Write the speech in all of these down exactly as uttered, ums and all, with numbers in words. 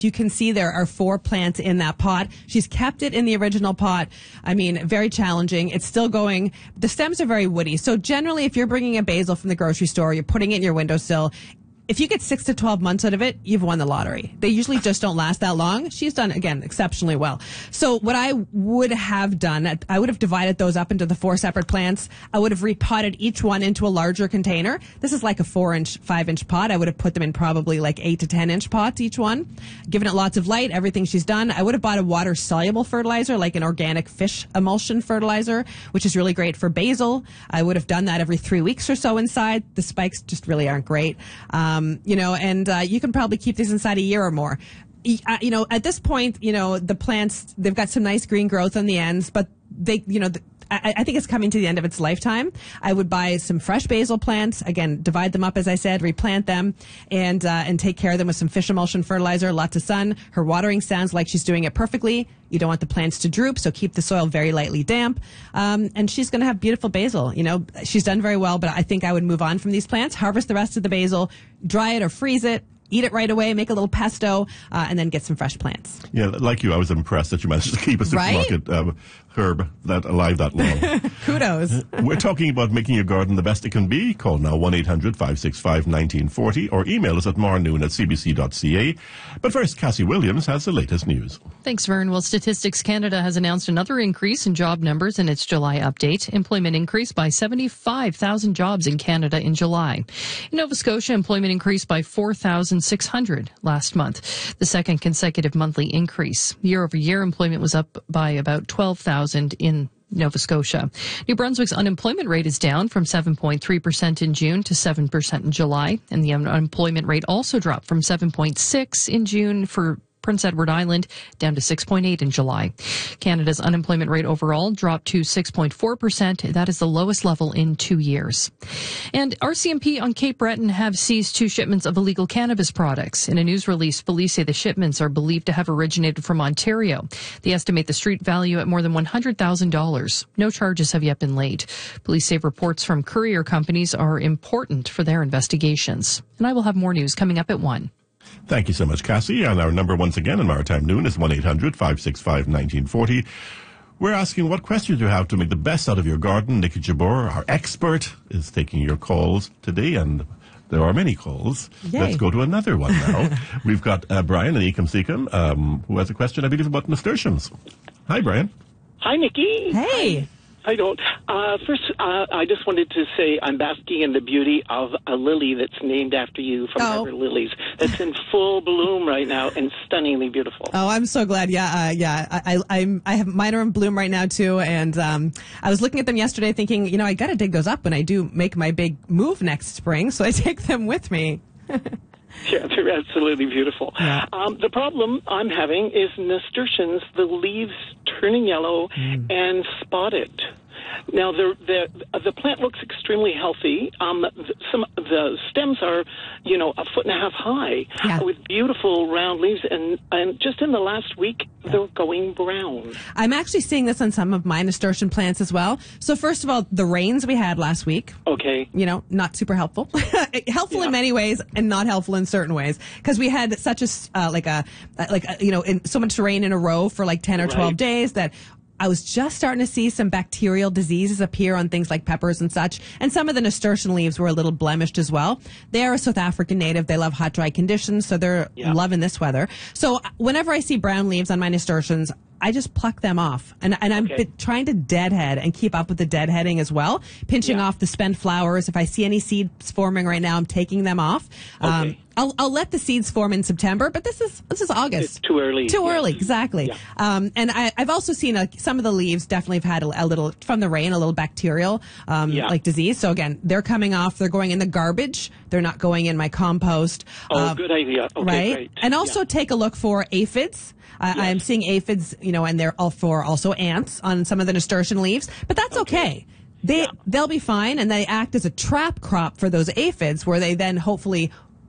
You can see there are four plants in that pot. She's kept it in the original pot. I mean, very challenging. It's still going. The stems are very woody. So generally, if you're bringing a basil from the grocery store, you're putting it in your windowsill. If you get six to twelve months out of it, you've won the lottery. They usually just don't last that long. She's done, again, exceptionally well. So what I would have done, I would have divided those up into the four separate plants. I would have repotted each one into a larger container. This is like a four inch, five inch pot. I would have put them in probably like eight to ten inch pots, each one. Given it lots of light, everything she's done. I would have bought a water soluble fertilizer, like an organic fish emulsion fertilizer, which is really great for basil. I would have done that every three weeks or so inside. The spikes just really aren't great. Um, you know, and uh, you can probably keep these inside a year or more. You know, at this point, you know, the plants, they've got some nice green growth on the ends, but they, you know, the, I, I think it's coming to the end of its lifetime. I would buy some fresh basil plants, again, divide them up, as I said, replant them, and uh, and take care of them with some fish emulsion fertilizer, lots of sun. Her watering sounds like she's doing it perfectly. You don't want the plants to droop, so keep the soil very lightly damp. Um, and she's going to have beautiful basil. You know, she's done very well, but I think I would move on from these plants, harvest the rest of the basil, dry it or freeze it, eat it right away, make a little pesto, uh, and then get some fresh plants. Yeah, like you, I was impressed that you managed to keep a supermarket right? um, herb that alive that long. Kudos. We're talking about making your garden the best it can be. Call now one eight hundred five six five one nine four zero or email us at marnoon at c b c dot c a. But first, Cassie Williams has the latest news. Thanks, Vern. Well, Statistics Canada has announced another increase in job numbers in its July update. Employment increased by seventy-five thousand jobs in Canada in July. In Nova Scotia, employment increased by four thousand six hundred last month, the second consecutive monthly increase. Year over year, employment was up by about twelve thousand in Nova Scotia. New Brunswick's unemployment rate is down from seven point three percent in June to seven percent in July, and the unemployment rate also dropped from seven point six in June for Prince Edward Island, down to six point eight in July. Canada's unemployment rate overall dropped to six point four percent. That is the lowest level in two years. And R C M P on Cape Breton have seized two shipments of illegal cannabis products. In a news release, police say the shipments are believed to have originated from Ontario. They estimate the street value at more than one hundred thousand dollars. No charges have yet been laid. Police say reports from courier companies are important for their investigations. And I will have more news coming up at one. Thank you so much, Cassie. And our number once again in Maritime Noon is one eight hundred five six five one nine four zero. We're asking what questions you have to make the best out of your garden. Nikki Jabor, our expert, is taking your calls today, and there are many calls. Yay. Let's go to another one now. We've got uh, Brian in Ecom Secom, um, who has a question, I believe, about nasturtiums. Hi, Brian. Hi, Nikki. Hey. I don't. Uh, first, uh, I just wanted to say I'm basking in the beauty of a lily that's named after you from Oh. Harbor Lilies. That's in full bloom right now and stunningly beautiful. Oh, I'm so glad. Yeah, uh, yeah. I, I, I'm, I have mine are in bloom right now too, and um, I was looking at them yesterday, thinking, you know, I got to dig those up when I do make my big move next spring, so I take them with me. Yeah, they're absolutely beautiful. Yeah. Um, the problem I'm having is nasturtiums, the leaves turning yellow Mm. and spotted. Now, the the the plant looks extremely healthy. Um, th- some the stems are, you know, a foot and a half high, Yeah. with beautiful round leaves, and and just in the last week they're going brown. I'm actually seeing this on some of my nasturtium plants as well. So first of all, the rains we had last week, Okay. you know, not super helpful. Helpful Yeah. in many ways and not helpful in certain ways, because we had such a s- uh, like a uh, like a, you know in, so much rain in a row for like ten or twelve Right. days that I was just starting to see some bacterial diseases appear on things like peppers and such, and some of the nasturtium leaves were a little blemished as well. They are a South African native. They love hot, dry conditions, so they're Yeah. loving this weather. So uh, whenever I see brown leaves on my nasturtiums, I just pluck them off. And, and I'm Okay. bit- trying to deadhead and keep up with the deadheading as well, pinching Yeah. off the spent flowers. If I see any seeds forming right now, I'm taking them off. Um, Okay. I'll, I'll let the seeds form in September, but this is this is August. It's too early. Too Yeah. early, exactly. Yeah. Um, and I, I've also seen uh some of the leaves definitely have had a, a little, from the rain, a little bacterial um, Yeah. like disease. So again, they're coming off. They're going in the garbage. They're not going in my compost. Oh, Um, good idea. Okay, right? great. And also Yeah. take a look for aphids. I Yes. I'm seeing aphids, you know, and they're all for also ants on some of the nasturtium leaves, but that's okay. Okay. They Yeah. they'll be fine, and they act as a trap crop for those aphids, where they then hopefully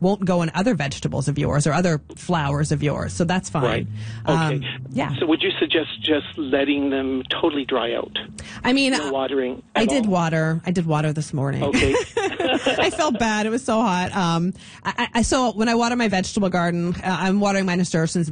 won't go in other vegetables of yours or other flowers of yours. So that's fine. Right. Okay. Um, yeah. So would you suggest just letting them totally dry out? I mean, No watering at I did all? water. I did water this morning. Okay. I felt bad. It was so hot. Um, I, I so when I water my vegetable garden, uh, I'm watering my nasturtiums,